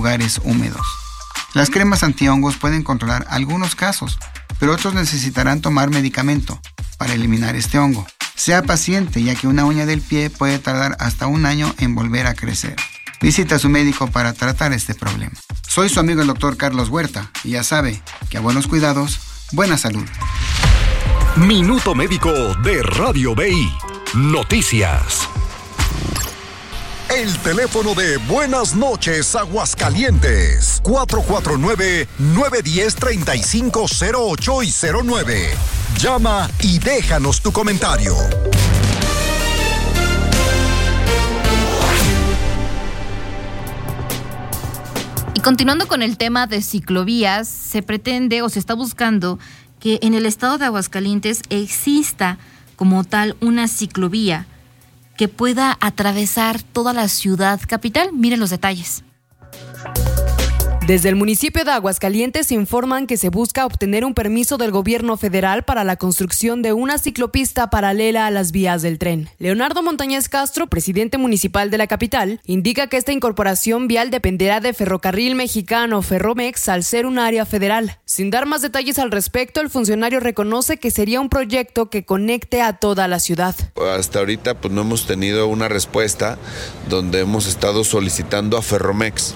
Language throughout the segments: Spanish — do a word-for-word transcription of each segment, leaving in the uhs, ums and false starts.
lugares húmedos. Las cremas antihongos pueden controlar algunos casos, pero otros necesitarán tomar medicamento para eliminar este hongo. Sea paciente, ya que una uña del pie puede tardar hasta un año en volver a crecer. Visita a su médico para tratar este problema. Soy su amigo el doctor Carlos Huerta y ya sabe que a buenos cuidados, buena salud. Minuto Médico de Radio B I. Noticias. El teléfono de Buenas Noches Aguascalientes, cuatro cuatro nueve, nueve uno cero, tres cinco cero ocho y cero nueve. Llama y déjanos tu comentario. Y continuando con el tema de ciclovías, se pretende o se está buscando que en el estado de Aguascalientes exista como tal una ciclovía que pueda atravesar toda la ciudad capital. Miren los detalles. Desde el municipio de Aguascalientes informan que se busca obtener un permiso del gobierno federal para la construcción de una ciclopista paralela a las vías del tren. Leonardo Montañez Castro, presidente municipal de la capital, indica que esta incorporación vial dependerá de Ferrocarril Mexicano, Ferromex, al ser un área federal. Sin dar más detalles al respecto, el funcionario reconoce que sería un proyecto que conecte a toda la ciudad. Hasta ahorita pues no hemos tenido una respuesta donde hemos estado solicitando a Ferromex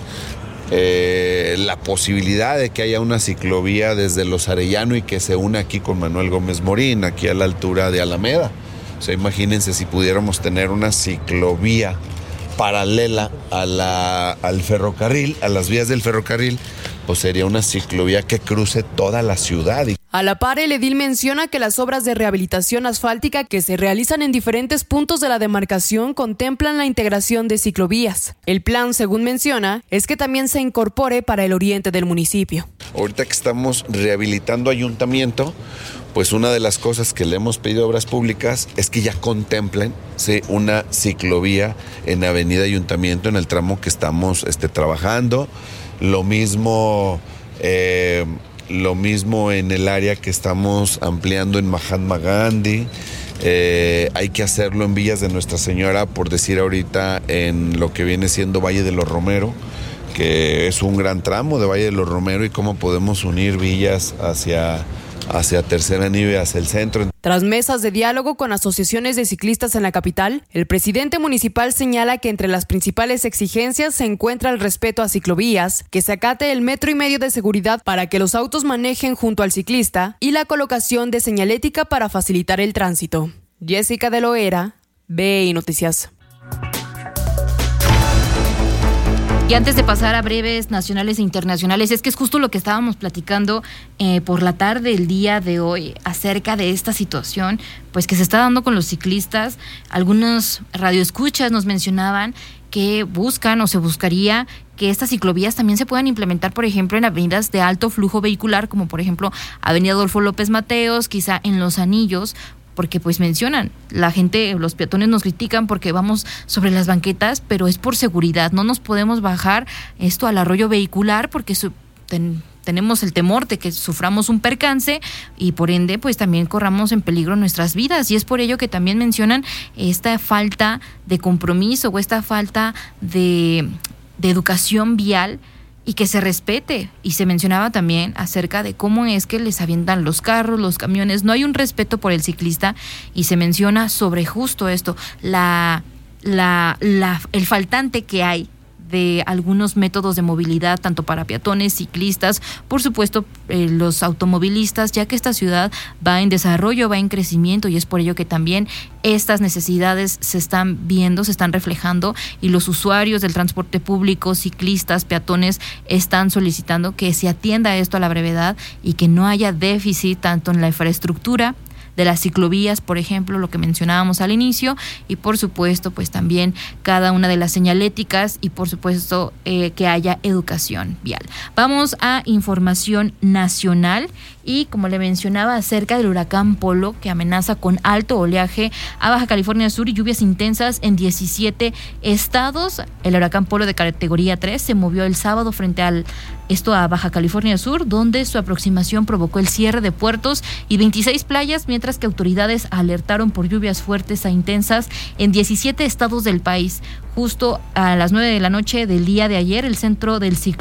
Eh, la posibilidad de que haya una ciclovía desde Los Arellano y que se una aquí con Manuel Gómez Morín, aquí a la altura de Alameda. O sea, imagínense si pudiéramos tener una ciclovía paralela a la, al ferrocarril, a las vías del ferrocarril, pues sería una ciclovía que cruce toda la ciudad. A la par, el edil menciona que las obras de rehabilitación asfáltica que se realizan en diferentes puntos de la demarcación contemplan la integración de ciclovías. El plan, según menciona, es que también se incorpore para el oriente del municipio. Ahorita que estamos rehabilitando ayuntamiento, pues una de las cosas que le hemos pedido a Obras Públicas es que ya contemplen, ¿sí?, una ciclovía en Avenida Ayuntamiento en el tramo que estamos este, trabajando. Lo mismo... Eh, Lo mismo en el área que estamos ampliando en Mahatma Gandhi. Eh, hay que hacerlo en Villas de Nuestra Señora, por decir ahorita, en lo que viene siendo Valle de los Romero, que es un gran tramo de Valle de los Romero, y cómo podemos unir villas hacia, hacia Tercer Anillo y hacia el centro. Tras mesas de diálogo con asociaciones de ciclistas en la capital, el presidente municipal señala que entre las principales exigencias se encuentra el respeto a ciclovías, que se acate el metro y medio de seguridad para que los autos manejen junto al ciclista y la colocación de señalética para facilitar el tránsito. Jessica de Loera, B I Noticias. Y antes de pasar a breves nacionales e internacionales, es que es justo lo que estábamos platicando eh, por la tarde el día de hoy acerca de esta situación pues que se está dando con los ciclistas. Algunos radioescuchas nos mencionaban que buscan o se buscaría que estas ciclovías también se puedan implementar, por ejemplo, en avenidas de alto flujo vehicular, como por ejemplo Avenida Adolfo López Mateos, quizá en Los Anillos, porque pues mencionan, la gente, los peatones nos critican porque vamos sobre las banquetas, pero es por seguridad, no nos podemos bajar esto al arroyo vehicular porque su, ten, tenemos el temor de que suframos un percance y por ende pues también corramos en peligro nuestras vidas, y es por ello que también mencionan esta falta de compromiso o esta falta de, de educación vial y que se respete. Y se mencionaba también acerca de cómo es que les avientan los carros, los camiones, no hay un respeto por el ciclista, y se menciona sobre justo esto, la, la, la, el faltante que hay de algunos métodos de movilidad, tanto para peatones, ciclistas, por supuesto eh, los automovilistas, ya que esta ciudad va en desarrollo, va en crecimiento, y es por ello que también estas necesidades se están viendo, se están reflejando, y los usuarios del transporte público, ciclistas, peatones, están solicitando que se atienda esto a la brevedad y que no haya déficit tanto en la infraestructura de las ciclovías, por ejemplo, lo que mencionábamos al inicio, y por supuesto, pues también cada una de las señaléticas, y por supuesto eh, que haya educación vial. Vamos a información nacional, y como le mencionaba acerca del huracán Polo, que amenaza con alto oleaje a Baja California Sur y lluvias intensas en diecisiete estados. El huracán Polo de categoría tres se movió el sábado frente al esto a Baja California Sur, donde su aproximación provocó el cierre de puertos y veintiséis playas, mientras que autoridades alertaron por lluvias fuertes e intensas en diecisiete estados del país. Justo a las nueve de la noche del día de ayer, el centro del ciclón